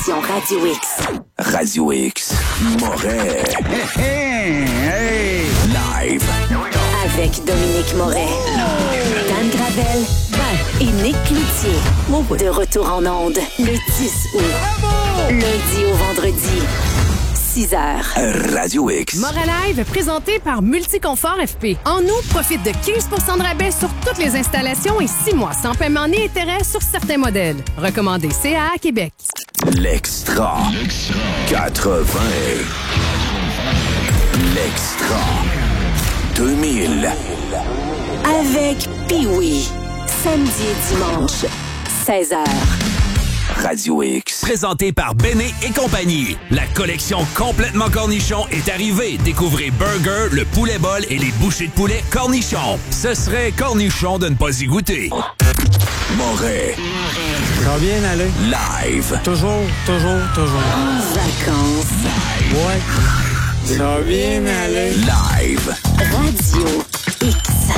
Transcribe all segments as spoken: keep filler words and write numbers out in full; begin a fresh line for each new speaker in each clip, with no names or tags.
Radio X.
Radio X. Moret.
Hey, hey, hey.
Live.
Avec Dominique Moret. Dan Gravel. Et Nick Cloutier. De retour en onde le dix août. Lundi au vendredi. six heures.
Radio X.
Moret Live, présenté par Multiconfort F P. En août, profite de quinze pour cent de rabais sur toutes les installations et six mois sans paiement ni intérêt sur certains modèles. Recommandé C A A Québec.
L'extra. quatre-vingts. L'extra. deux mille.
Avec Pee-Wee. Samedi et dimanche, seize heures.
Radio X.
Présenté par Béné et compagnie. La collection complètement cornichon est arrivée. Découvrez Burger, le poulet bol et les bouchées de poulet cornichon. Ce serait cornichon de ne pas y goûter.
Moret.
Ça va bien aller?
Live.
Toujours, toujours, toujours.
En vacances.
Ouais. Ça va bien aller?
Live.
Radio X.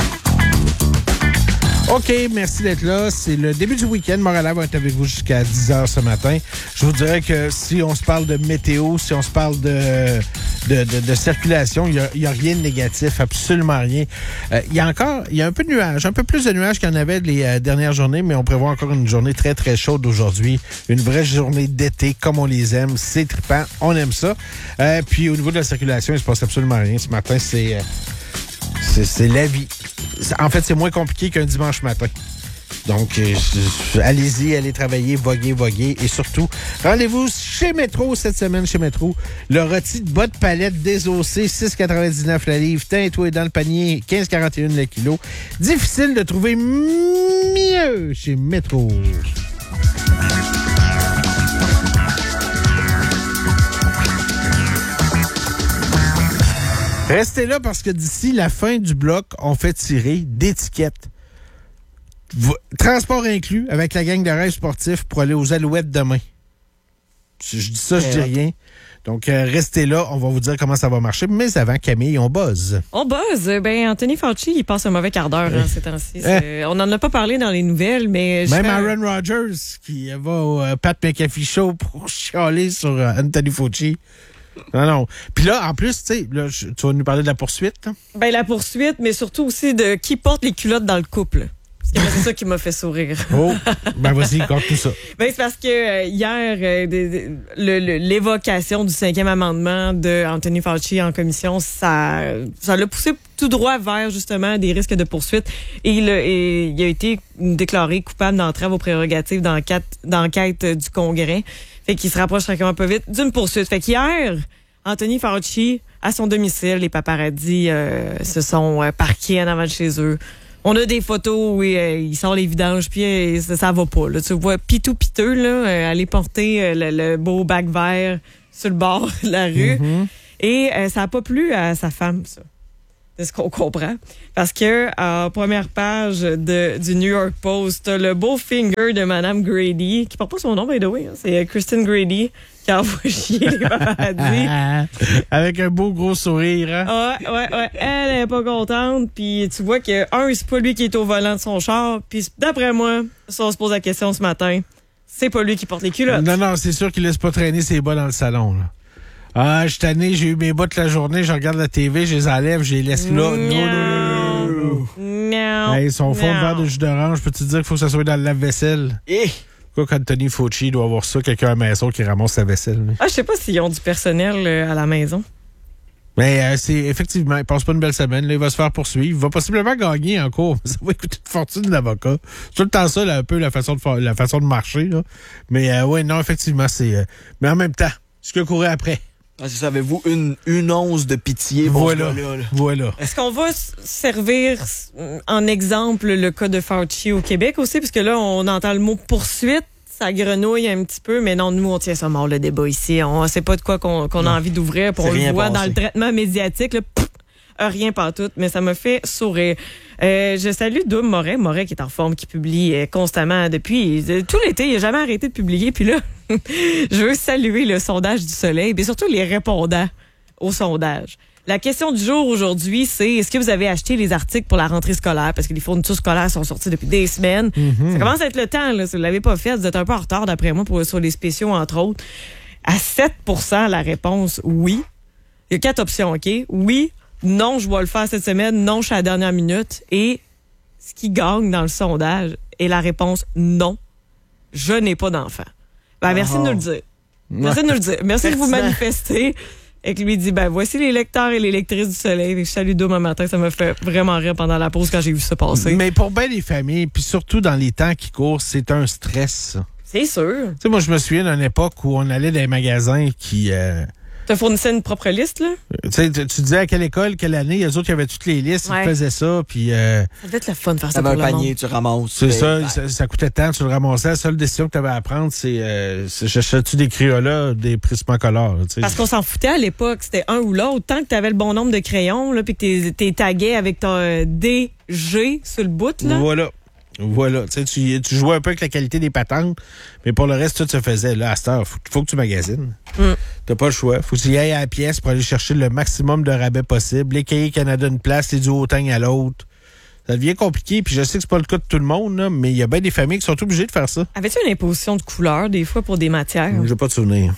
OK, merci d'être là. C'est le début du week-end. Moret Live va être avec vous jusqu'à dix heures ce matin. Je vous dirais que si on se parle de météo, si on se parle de, de, de, de circulation, il n'y a, y a rien de négatif, absolument rien. Euh, il y a encore, il y a un peu de nuages, un peu plus de nuages qu'il y en avait les euh, dernières journées, mais on prévoit encore une journée très, très chaude aujourd'hui. Une vraie journée d'été, comme on les aime. C'est trippant, on aime ça. Euh, puis au niveau de la circulation, il se passe absolument rien. Ce matin, c'est... Euh, C'est, c'est la vie. En fait, c'est moins compliqué qu'un dimanche matin. Donc, euh, allez-y, allez travailler, voguez, voguez. Et surtout, rendez-vous chez Métro cette semaine, chez Métro. Le rôti de bas de palette désossé, six quatre-vingt-dix-neuf la livre. Teint-toi dans le panier, quinze quarante et un le kilo. Difficile de trouver mieux chez Métro. Restez là parce que d'ici la fin du bloc, on fait tirer d'étiquettes. Transport inclus avec la gang de rêves sportifs pour aller aux Alouettes demain. Si je dis ça, je dis rien. Donc, euh, restez là, on va vous dire comment ça va marcher. Mais avant, Camille, on buzz.
On buzz. Ben, Anthony Fauci, il passe un mauvais quart d'heure hein, ces temps-ci. Euh. On n'en a pas parlé dans les nouvelles, mais...
Même
fais...
Aaron Rodgers, qui va au euh, Pat McAfee Show pour chialer sur euh, Anthony Fauci. Non, non. Puis là, en plus, tu sais, là, tu vas nous parler de la poursuite. Hein?
Ben, la poursuite, mais surtout aussi de qui porte les culottes dans le couple. Parce que c'est ça qui m'a fait sourire.
Oh, ben vas-y, compte tout ça.
Ben, c'est parce que euh, hier, euh, de, de, le, le, l'évocation du cinquième amendement de Anthony Fauci en commission, ça, ça l'a poussé tout droit vers, justement, des risques de poursuite. Et il, et il a été déclaré coupable d'entrave aux prérogatives d'enquête, d'enquête du Congrès. Fait qu'il se rapproche tranquillement pas vite d'une poursuite. Fait qu'hier, Anthony Fauci, à son domicile, les paparazzis euh, se sont euh, parqués en avant de chez eux. On a des photos où euh, il sort les vidanges, puis euh, ça, ça va pas. Là. Tu vois, pitou piteux, là, euh, aller porter euh, le, le beau bac vert sur le bord de la rue. Mm-hmm. Et euh, ça a pas plu à sa femme, ça. C'est ce qu'on comprend. Parce que, en première page de, du New York Post, t'as le beau finger de Madame Grady, qui porte pas son nom, by the way, hein, c'est Kristen Grady, qui envoie chier les paparazzis.
Avec un beau gros sourire, hein?
Ouais, ouais, ouais. Elle est pas contente, puis tu vois que, un, c'est pas lui qui est au volant de son char, puis d'après moi, si on se pose la question ce matin, c'est pas lui qui porte les culottes.
Non, non, c'est sûr qu'il laisse pas traîner ses bas dans le salon, là. Ah, je suis tanné, j'ai eu mes bas toute la journée, je regarde la T V, je les enlève, je les laisse là. Non, non, non, non.
Non.
Hey, son fond de verre de jus d'orange, peux-tu te dire qu'il faut que ça soit dans le lave-vaisselle?
Eh!
Quoi qu'Anthony Fauci doit avoir ça, quelqu'un à la maison qui ramasse sa vaisselle. Lui.
Ah, je sais pas s'ils ont du personnel euh, à la maison.
Mais euh, c'est effectivement, il passe pas une belle semaine, là, il va se faire poursuivre, il va possiblement gagner en cours, ça va coûter une fortune d'avocat. C'est tout le temps ça, là, un peu la façon de faire, la façon de marcher, là. Mais euh, ouais, non, effectivement, c'est. Euh, mais en même temps, ce que courait après.
Ah, c'est ça, avez-vous une, une once de pitié pour
voilà,
ce gars-là, là.
Voilà.
Est-ce qu'on va servir en exemple le cas de Fauci au Québec aussi? Parce que là, on entend le mot poursuite, ça grenouille un petit peu, mais non, nous, on tient ça mort, le débat ici. On sait pas de quoi qu'on, qu'on a envie d'ouvrir, puis on le voit passé. Dans le traitement médiatique, là, pff, rien pantoute, mais ça me fait sourire. Euh, je salue Doom Moret, Moret qui est en forme, qui publie euh, constamment depuis euh, tout l'été, il n'a jamais arrêté de publier, puis là, je veux saluer le sondage du Soleil, mais surtout les répondants au sondage. La question du jour aujourd'hui, c'est est-ce que vous avez acheté les articles pour la rentrée scolaire? Parce que les fournitures scolaires sont sorties depuis des semaines. Mm-hmm. Ça commence à être le temps, là. Si vous ne l'avez pas fait, vous êtes un peu en retard, d'après moi, pour, sur les spéciaux, entre autres. À sept pour cent, la réponse, oui. Il y a quatre options, OK? Oui, non, je vais le faire cette semaine. Non, je suis à la dernière minute. Et ce qui gagne dans le sondage est la réponse non. Je n'ai pas d'enfant. Ben, merci oh. de nous le dire. Merci de nous le dire. Merci de vous manifester. Et qu'il lui dit, ben, voici les lecteurs et les lectrices du Soleil. Je salue demain matin. Ça m'a fait vraiment rire pendant la pause quand j'ai vu ça passer.
Mais pour bien les familles, puis surtout dans les temps qui courent, c'est un stress, ça.
C'est sûr.
Tu sais, moi, je me souviens d'une époque où on allait dans les magasins qui... Euh,
te fournissais une propre liste, là?
Tu sais, tu disais à quelle école, quelle année, les autres, il y avait toutes les listes, ouais. Ils faisaient ça, puis... Euh,
ça devait être le fun de faire ça
pour
le monde.
Tu avais un panier, tu ramasses.
C'est ça, ben. ça, ça coûtait tant, tu le ramassais. La seule décision que tu avais à prendre, c'est... Euh, j'achète-tu des Crayolas, des Prismacolor, tu sais.
Parce qu'on s'en foutait à l'époque, c'était un ou l'autre. Tant que tu avais le bon nombre de crayons, là, puis que t'es tagué avec ton euh, D G sur le bout, là.
Voilà. Voilà, tu, sais, tu jouais un peu avec la qualité des patentes, mais pour le reste, tout se faisait. Là, à cette heure, faut, faut que tu magasines. Mm. T'as pas le choix. Faut que tu y ailles à la pièce pour aller chercher le maximum de rabais possible. Les cahiers Canada une place, les duotangs à l'autre. Ça devient compliqué, puis je sais que c'est pas le cas de tout le monde, là, mais il y a bien des familles qui sont obligées de faire ça.
Avais-tu une imposition de couleur, des fois, pour des matières?
J'ai pas de souvenir.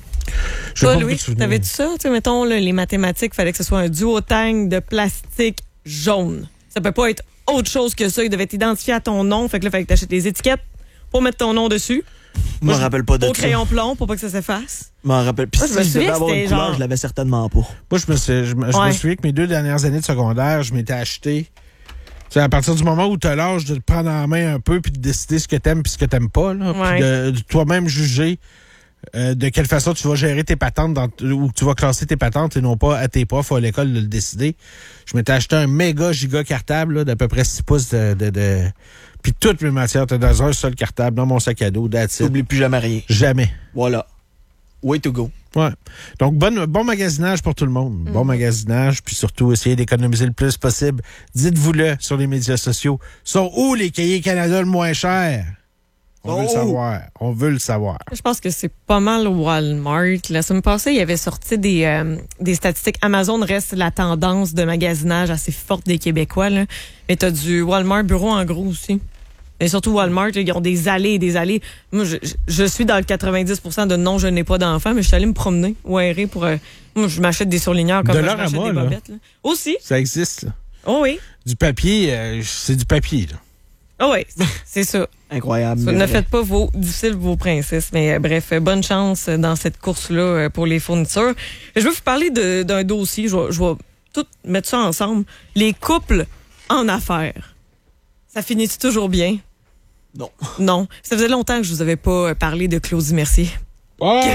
Toi, Louis, t'avais-tu ça? Tu sais, mettons, là, les mathématiques, il fallait que ce soit un duotang de plastique jaune. Ça peut pas être autre chose que ça. Il devait être identifié à ton nom. Fait que là, il fallait que tu achètes les étiquettes pour mettre ton nom dessus.
Je me rappelle pas de ça.
Au crayon plomb pour pas que ça s'efface.
Je m'en rappelle. Puis si je devais avoir une couleur, genre... je l'avais certainement pas.
Moi, je me, suis, je, me, je ouais. me souviens que mes deux dernières années de secondaire, je m'étais acheté... Tu sais, à partir du moment où tu as l'âge de te prendre en main un peu puis de décider ce que t'aimes puis ce que t'aimes pas, là, ouais. Puis de, de toi-même juger euh, de quelle façon tu vas gérer tes patentes dans, ou tu vas classer tes patentes et non pas à tes profs ou à l'école de le décider. Je m'étais acheté un méga giga cartable là, d'à peu près six pouces de... de, de... Puis toutes mes matières étaient dans un seul cartable, dans mon sac à dos, that's it.
T'oublies plus jamais rien.
Jamais.
Voilà. Way to go.
Ouais. Donc, bon, bon magasinage pour tout le monde. Mm. Bon magasinage, puis surtout, essayez d'économiser le plus possible. Dites-vous-le sur les médias sociaux. Sont où les cahiers Canada le moins cher? On oh. veut le savoir. On veut le savoir.
Je pense que c'est pas mal Walmart. La semaine passée, il avait sorti des, euh, des statistiques. Amazon reste la tendance de magasinage assez forte des Québécois, là. Mais t'as du Walmart bureau en gros aussi. Et surtout Walmart, ils ont des allées et des allées. Moi, je, je suis dans le quatre-vingt-dix pour cent de non, je n'ai pas d'enfant, mais je suis allée me promener ou aérer pour... Euh, moi, je m'achète des surligneurs comme
de
je m'achète
des
bobettes. Là. Aussi.
Ça existe, là.
Oh oui.
Du papier, euh, c'est du papier, là.
Oh oui, c'est ça.
Incroyable.
Ça, ne faites pas vos difficiles vos princesses. Mais euh, bref, bonne chance dans cette course-là euh, pour les fournitures. Je veux vous parler de, d'un dossier. Je vais, je vais tout mettre ça ensemble. Les couples en affaires. Ça finit-tu toujours bien?
Non.
Non. Ça faisait longtemps que je vous avais pas parlé de Claudie Mercier.
Oh!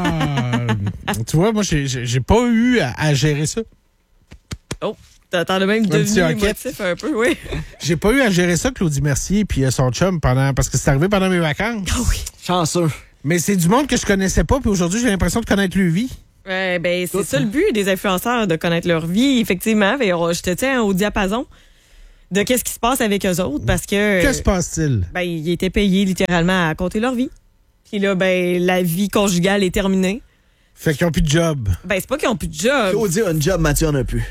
Tu vois, moi, j'ai, j'ai pas eu à, à gérer ça.
Oh! T'en as même devenu émotif un peu, oui.
J'ai pas eu à gérer ça, Claudie Mercier puis son chum, pendant parce que c'est arrivé pendant mes vacances.
Ah oui.
Chanceux.
Mais c'est du monde que je connaissais pas, puis aujourd'hui, j'ai l'impression de connaître leur vie.
Ouais, ben, c'est Tout ça le but des influenceurs, de connaître leur vie, effectivement. Je te tiens au diapason de qu'est-ce qui se passe avec eux autres, parce que...
Que se passe-t-il?
Ben, ils étaient payés littéralement à compter leur vie. Puis là, ben, la vie conjugale est terminée.
Fait qu'ils ont plus de job.
Ben, c'est pas qu'ils ont plus de job.
Claudie a un job, Mathieu en a plus.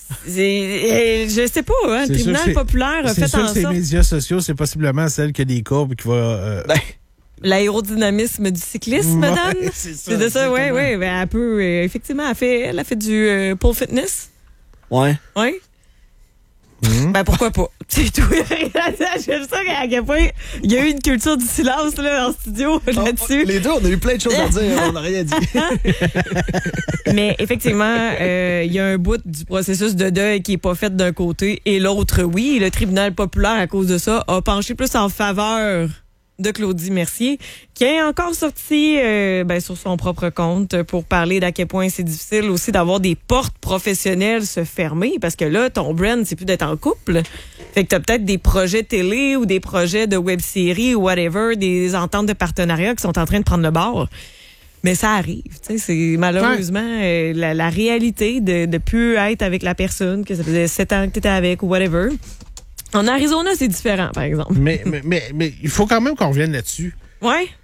C'est, je sais pas, hein, le tribunal populaire a fait en sorte...
C'est sûr que ces médias sociaux, c'est possiblement celle qui a des courbes qui va... Euh...
Ben.
L'aérodynamisme du cyclisme,
ouais,
madame.
C'est, ça,
c'est de ça, oui, oui. Ben, elle peut, euh, effectivement, elle, fait, elle a fait du euh, pole fitness.
Ouais.
Oui. Mmh. Ben, pourquoi pas? C'est tout. J'aime ça à quel point il y a eu une culture du silence là, en studio oh, là-dessus.
Les deux, on a eu plein de choses à dire, on n'a rien dit.
Mais effectivement, euh, il y a un bout du processus de deuil qui est pas fait d'un côté et l'autre, oui. Le tribunal populaire, à cause de ça, a penché plus en faveur de Claudie Mercier, qui est encore sorti euh, ben, sur son propre compte pour parler d'à quel point c'est difficile aussi d'avoir des portes professionnelles se fermer, parce que là, ton brand, c'est plus d'être en couple. Fait que t'as peut-être des projets télé ou des projets de web-série ou whatever, des ententes de partenariat qui sont en train de prendre le bord. Mais ça arrive, tu sais, c'est malheureusement euh, la, la réalité de, de plus être avec la personne, que ça faisait sept ans que t'étais avec ou whatever. En Arizona, c'est différent, par exemple.
Mais, mais, mais, mais il faut quand même qu'on revienne là-dessus.
Ouais.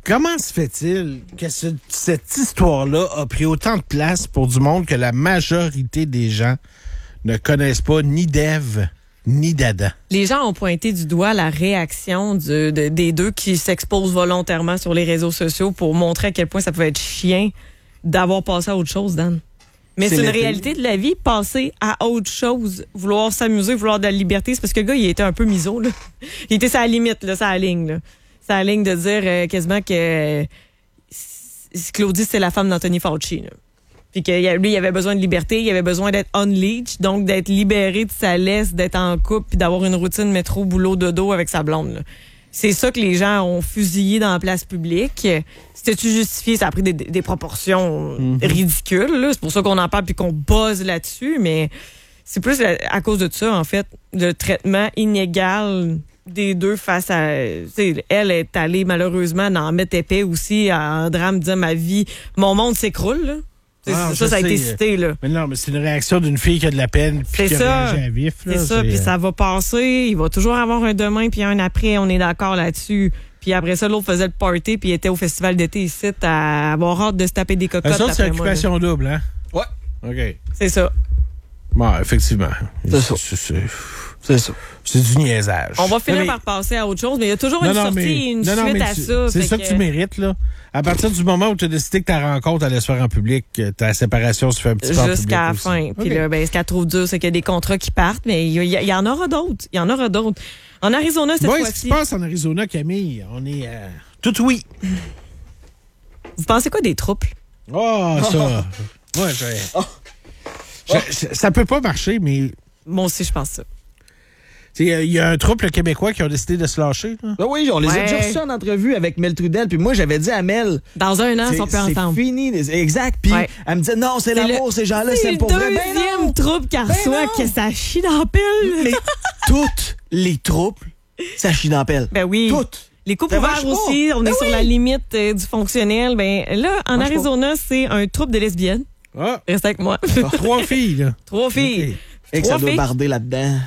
Comment se fait-il que ce- cette histoire-là a pris autant de place pour du monde que la majorité des gens ne connaissent pas ni d'Ève ni d'Adam?
Les gens ont pointé du doigt la réaction du- de- des deux qui s'exposent volontairement sur les réseaux sociaux pour montrer à quel point ça pouvait être chien d'avoir passé à autre chose, Dan. Mais
C'est
c'est une
l'été.
réalité de la vie, passer à autre chose, vouloir s'amuser, vouloir de la liberté. C'est parce que le gars, il était un peu miso, là. Il était sur la limite, là, sur la ligne, là. Sur la ligne de dire euh, quasiment que euh, Claudie, c'est la femme d'Anthony Fauci, là. Puis que y a- lui, il avait besoin de liberté, il avait besoin d'être unleashed, donc d'être libéré de sa laisse, d'être en couple, puis d'avoir une routine métro, boulot, dodo avec sa blonde, là. C'est ça que les gens ont fusillé dans la place publique. C'était-tu justifié? Ça a pris des, des proportions ridicules, là. C'est pour ça qu'on en parle puis qu'on buzz là-dessus, mais c'est plus à, à cause de ça, en fait, le traitement inégal des deux face à... Tu sais, elle est allée, malheureusement, dans mettre épais aussi, en drame, disant ma vie, mon monde s'écroule, là. C'est-
Ah,
ça,
je
ça a
sais.
été cité, là.
Mais non, mais c'est une réaction d'une fille qui a de la peine puis
C'est
qui
ça.
a réagi à vif. là.
C'est ça, puis ça va passer. Il va toujours avoir un demain puis un après. On est d'accord là-dessus. Puis après ça, l'autre faisait le party puis il était au festival d'été ici à avoir hâte de se taper des cocottes.
Ça, c'est
après moi, là.
occupation double, hein?
Ouais.
OK.
C'est ça.
Bon, effectivement.
C'est ça.
C'est, c'est-
C'est ça.
c'est du niaisage.
On va finir
Non, mais-
par passer à autre chose, mais il y a toujours
Non,
une
non,
sortie
mais-
et une
non, non,
suite
mais
à
tu-
ça.
C'est
Fait
ça que tu mérites, là. À partir du moment où tu as décidé que ta rencontre allait se faire en public, que ta séparation se fait un petit peu en public
Jusqu'à la
aussi.
fin. Puis
OK.
là, ben, ce qu'elle trouve dur, c'est qu'il y a des contrats qui partent, mais il y, a- il y en aura d'autres. Il y en aura d'autres. En Arizona, cette
Bon, ce qui
fois-ci,
se passe en Arizona, Camille, on est euh, tout oui.
vous pensez quoi des troupes?
Oh, ça. Moi, je- je- je- ça peut pas marcher, mais
Moi aussi, je pense ça.
tu sais, il y a un trouble québécois qui ont décidé de se lâcher. Là.
Ben oui, on les
Ouais.
a déjà reçus en entrevue avec Mel Trudel. Puis moi, j'avais dit à Mel,
Dans un an,
c'est
ils sont plus
c'est
ensemble.
fini. Exact. Puis
Ouais.
elle me disait, non, c'est
C'est
l'amour,
le-
ces gens-là,
C'est
c'est
le
pour vrai. Ben
deuxième
non.
troupe qu'elle
Ben
reçoit
non.
que ça chie dans la pile.
Mais toutes les troupes, ça chie dans la pelle.
Ben oui.
Toutes.
Les couples
Ça
ouverts
marche pas.
aussi, on
Ben
est sur
oui.
la limite euh, du fonctionnel. Ben là, en
Marche pas.
Arizona, c'est un troupe de lesbiennes.
Ah,
Reste avec moi.
trois filles, là.
Trois filles.
OK.
Et que
Trois
ça doit
filles.
barder là-dedans.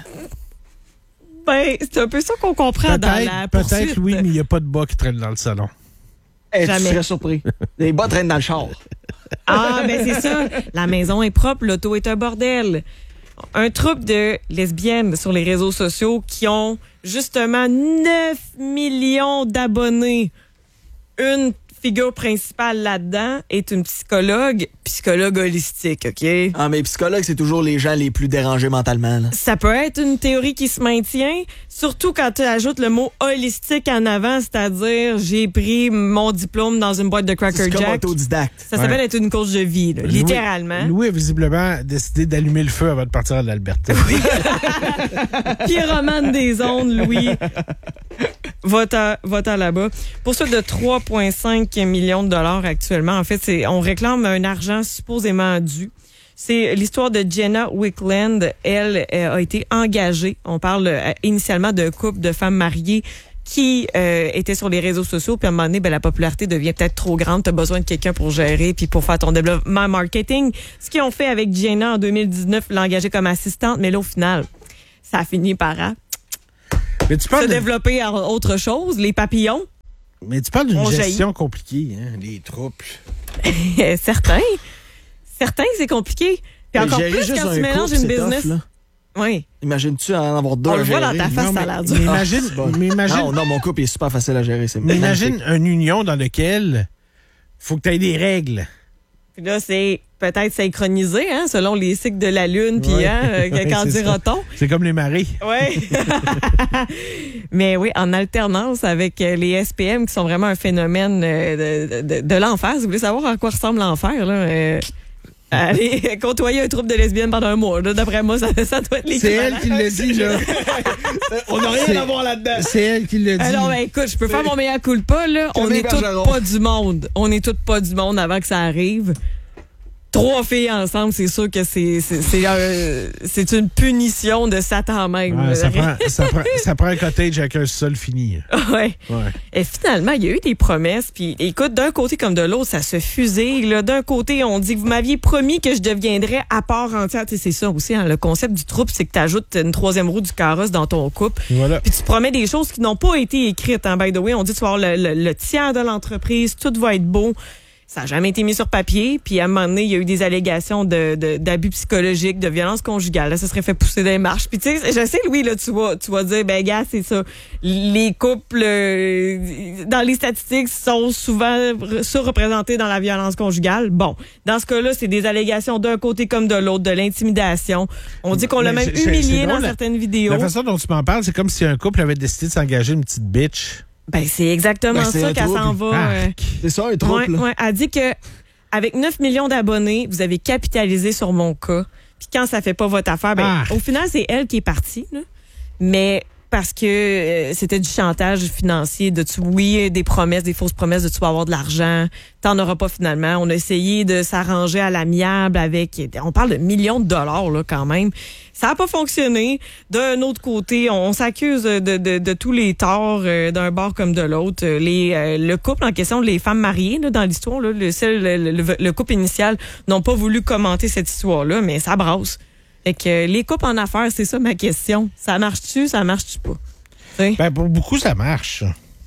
Ben, c'est un peu ça qu'on comprend dans la
Peut-être,
poursuite.
peut-être, oui, mais il n'y a pas de bas qui traîne dans le salon.
Eh, tu
Jamais.
serais surpris. Les bas traînent dans le char.
Ah, ben c'est ça. La maison est propre, l'auto est un bordel. Un troupe de lesbiennes sur les réseaux sociaux qui ont justement neuf millions d'abonnés. Une figure principale là-dedans est une psychologue, psychologue holistique, OK?
Ah, mais psychologue, c'est toujours les gens les plus dérangés mentalement. Là.
Ça peut être une théorie qui se maintient, surtout quand tu ajoutes le mot holistique en avant, c'est-à-dire j'ai pris mon diplôme dans une boîte de Cracker
C'est comme
Jack.
autodidacte.
Ça s'appelle
Ouais.
être une course de vie, là,
Louis-
littéralement.
Louis a visiblement décidé d'allumer le feu avant de partir à l'Alberta.
Pyromane des ondes, Louis. Va-t'en va-t'en là-bas. Poursuite de trois virgule cinq millions de dollars actuellement. En fait, c'est on réclame un argent supposément dû. C'est l'histoire de Jenna Wickland. Elle euh, a été engagée. On parle euh, initialement d'un couple de femmes mariées qui euh, étaient sur les réseaux sociaux. Puis à un moment donné, ben, la popularité devient peut-être trop grande. Tu as besoin de quelqu'un pour gérer puis pour faire ton développement marketing. Ce qu'ils ont fait avec Jenna en deux mille dix-neuf, l'engager comme assistante. Mais là, au final, ça a fini par hein,
mais, tu
se
parles de-
développer à autre chose. Les papillons,
mais tu parles d'une
On
gestion compliquée, hein, les troupes.
certains. Certains, c'est compliqué. Puis encore
Gérer
plus
juste
quand
un
tu mélanges
couple,
une
c'est
business.
tough, là.
Oui.
Imagines-tu en avoir deux
On
à
le voit
gérer?
dans ta face,
Non,
ça a
mais,
l'air
mais
dur.
imagine,
C'est bon.
mais imagine,
Non, non, mon couple est super facile à gérer. C'est
mais imagine
magnifique.
une union dans laquelle faut que tu aies des règles.
Puis là, c'est peut-être synchronisé, hein, selon les cycles de la Lune, puis
Ouais.
hein, euh,
Ouais,
quand
c'est ça.
dira-t-on.
C'est comme les maris.
Oui. Mais oui, en alternance avec euh, les S P M qui sont vraiment un phénomène euh, de, de, de l'enfer. Si vous voulez savoir à quoi ressemble l'enfer, là, euh, allez côtoyer un troupe de lesbiennes pendant un mois. là. D'après moi, ça, ça doit être les
C'est elle qui l'a dit, là.
On n'a rien
C'est-
à voir là-dedans.
C'est elle qui l'a dit.
Alors, ben, écoute, je peux faire mon meilleur coup de pas, là. On
Camille
est toutes
Bergeron.
pas du monde. On est toutes pas du monde avant que ça arrive. Trois filles ensemble, c'est sûr que c'est c'est c'est, euh, c'est une punition de Satan même.
Ouais, ça, prend, ça, prend, ça prend un cottage avec un sol fini.
Ouais.
ouais.
Et finalement, il y a eu des promesses. Puis, écoute, d'un côté comme de l'autre, ça se fusille. Là, d'un côté, on dit que vous m'aviez promis que je deviendrais à part entière. Tu sais, c'est ça aussi. Hein, le concept du trouble, c'est que tu ajoutes une troisième roue du carrosse dans ton couple.
Voilà.
Puis tu promets des choses qui n'ont pas été écrites. Hein, by the way, on dit que tu vas avoir le, le, le tiers de l'entreprise, tout va être beau. Ça n'a jamais été mis sur papier. Puis à un moment donné, il y a eu des allégations de, de, d'abus psychologiques, de violence conjugale. Là, ça serait fait pousser des marches. Puis tu sais, je sais, Louis, là, tu vas, tu vas dire, ben gars, c'est ça. Les couples, euh, dans les statistiques, sont souvent surreprésentés dans la violence conjugale. Bon, dans ce cas-là, c'est des allégations d'un côté comme de l'autre, de l'intimidation. On dit qu'on l'a
Mais
même
c'est-
humilié
c'est
dans
drôle,
certaines vidéos.
La façon dont tu m'en parles, c'est comme si un couple avait décidé de s'engager une petite bitch.
Ben, c'est exactement
Ben, c'est
ça
un
qu'elle s'en
trouble.
va. euh,
C'est ça, un trouble.
Ouais, ouais. Elle dit que avec neuf millions d'abonnés, vous avez capitalisé sur mon cas. Puis quand ça fait pas votre affaire, ben,
Ah.
au final, c'est elle qui est partie. Là. Mais parce que euh, c'était du chantage financier, de tu, oui, des promesses, des fausses promesses de tu vas avoir de l'argent, t'en auras pas finalement. On a essayé de s'arranger à l'amiable avec, on parle de millions de dollars là quand même. Ça a pas fonctionné. D'un autre côté, on, on s'accuse de, de, de tous les torts euh, d'un bord comme de l'autre. Les, euh, le couple en question, les femmes mariées là, dans l'histoire, là, le, seul, le, le, le couple initial n'ont pas voulu commenter cette histoire-là, mais ça brasse. Fait que les couples en affaires, c'est ça ma question. Ça marche-tu, ça marche-tu pas? T'sais?
Ben, pour beaucoup, ça marche.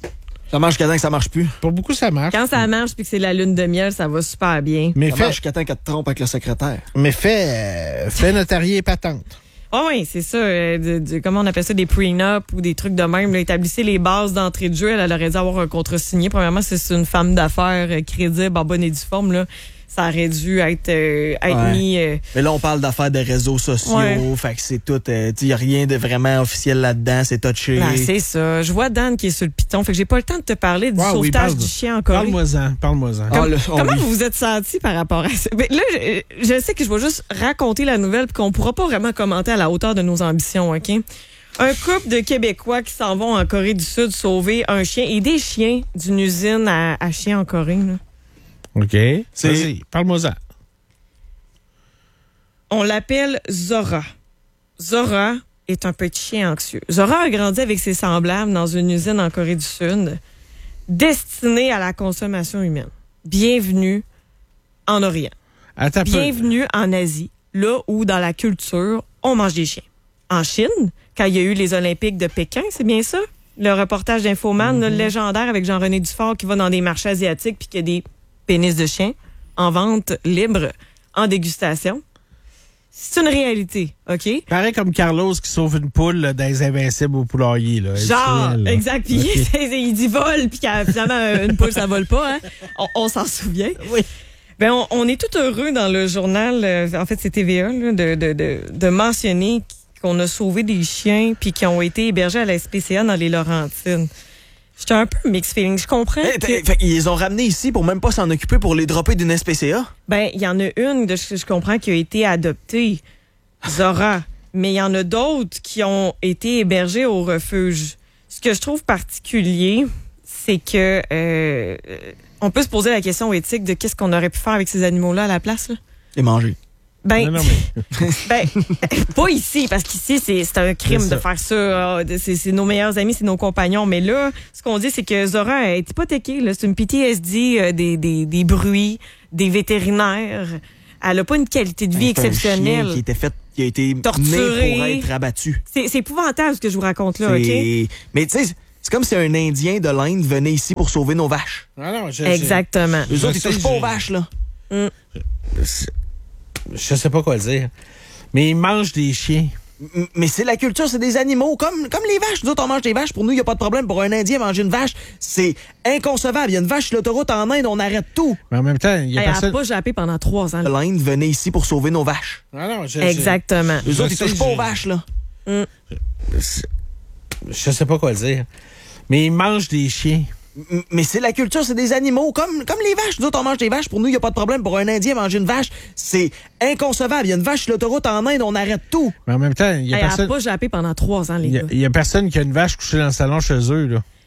Ça marche jusqu'à temps que ça marche plus.
Pour beaucoup, ça marche.
Quand ça marche puis que c'est la lune de miel, ça va super bien.
Mais
Ça
fais,
marche jusqu'à temps qu'elle te trompe avec le secrétaire.
mais fais, euh, fais notarier et patente.
Ah oui, c'est ça. Euh, de, de- comment on appelle ça, des prenups ou des trucs de même. Là, établissez les bases d'entrée de jeu. Elle, elle aurait dû avoir un contrat signé. Premièrement, si c'est une femme d'affaires euh, crédible, en bonne et due forme, là, ça aurait dû être, euh, être
Ouais.
mis... euh,
Mais là, on parle d'affaires de réseaux sociaux.
Ouais.
Fait que c'est tout. Il n'y a rien de vraiment officiel là-dedans. C'est touché.
ben, c'est ça. Je vois Dan qui est sur le piton. Fait que j'ai pas le temps de te parler du
Ouais, oui,
sauvetage
parle-
du chien en Corée.
Parle-moi-en, parle-moi-en.
Ah, le- on
Comment
vit.
vous vous êtes senti par rapport à ça? Ben, là, je, je sais que je vais juste raconter la nouvelle puis qu'on pourra pas vraiment commenter à la hauteur de nos ambitions, OK? Un couple de Québécois qui s'en vont en Corée du Sud sauver un chien et des chiens d'une usine à, à chiens en Corée. Là.
OK.
C'est-
Vas-y, parle-moi-en.
On l'appelle Zora. Zora est un petit chien anxieux. Zora a grandi avec ses semblables dans une usine en Corée du Sud destinée à la consommation humaine. Bienvenue en Orient.
Attends un peu.
Bienvenue en Asie, là où dans la culture, on mange des chiens. En Chine, quand il y a eu les Olympiques de Pékin, c'est bien ça? Le reportage d'Infoman, là, le légendaire avec Jean-René Dufort qui va dans des marchés asiatiques puis qui a des pénis de chiens en vente libre, en dégustation. C'est une réalité, OK?
Pareil comme Carlos qui sauve une poule là, dans les Invincibles au poulailler. Là,
Genre,
industriel, là.
exact. Puis
OK.
il dit vol, puis qu'à- finalement, une poule, ça vole pas. Hein? On, on s'en souvient.
Oui.
Ben, on, on est tout heureux dans le journal, euh, en fait, c'est T V A, là, de, de, de, de mentionner qu'on a sauvé des chiens puis qui ont été hébergés à la S P C A dans les Laurentides. J'étais un peu mixed feeling. Je comprends
Eh,
que,
t'es- Fait qu'ils les ont ramenés ici pour même pas s'en occuper pour les dropper d'une S P C A.
ben, il y en a une, de ce que je comprends, qui a été adoptée, Zora. Mais il y en a d'autres qui ont été hébergés au refuge. Ce que je trouve particulier, c'est que euh, on peut se poser la question éthique de qu'est-ce qu'on aurait pu faire avec ces animaux-là à la place. Là.
Les manger.
Ben,
Non, non, mais-
ben, pas ici, parce qu'ici, c'est, c'est un crime
C'est ça.
de faire ça. Ah, C'est, c'est nos meilleurs amis, c'est nos compagnons. Mais là, ce qu'on dit, c'est que Zora est hypothéquée. Là. C'est une P T S D euh, des, des, des bruits, des vétérinaires. Elle a pas une qualité de vie
C'est un chien
exceptionnelle.
qui était fait, qui a été
Torturé.
né pour être abattu.
C'est, c'est épouvantable ce que je vous raconte là, OK?
C'est- Mais tu sais, c'est comme si un Indien de l'Inde venait ici pour sauver nos vaches.
Ah non, je,
Exactement.
Eux
Je
autres, ils
sais,
touchent pas
je-
aux vaches, là.
Je, je sais pas quoi dire. Mais ils mangent des chiens.
M- Mais c'est la culture, c'est des animaux, comme, comme les vaches. Nous autres, on mange des vaches. Pour nous, il n'y a pas de problème. Pour un Indien, manger une vache, c'est inconcevable. Il y a une vache sur l'autoroute en Inde, on arrête tout.
Mais en même temps, il y a
Elle a
personne.
pas jappé pendant trois ans. là.
L'Inde venait ici pour sauver nos vaches.
Ah non, je,
Exactement.
Eux
Je
autres, ils
sais,
touchent pas
je-
aux vaches, là.
Je, je sais pas quoi dire. Mais ils mangent des chiens.
M- Mais c'est la culture, c'est des animaux, comme, comme les vaches. Nous autres, on mange des vaches. Pour nous, il n'y a pas de problème. Pour un Indien, manger une vache, c'est inconcevable. Il y a une vache sur l'autoroute en Inde, on arrête tout.
Mais en même temps, il y a
Elle a
personne.
pas jappé pendant trois ans, les
Il y, a,
gars.
il y a personne qui a une vache couchée dans le salon chez eux, là.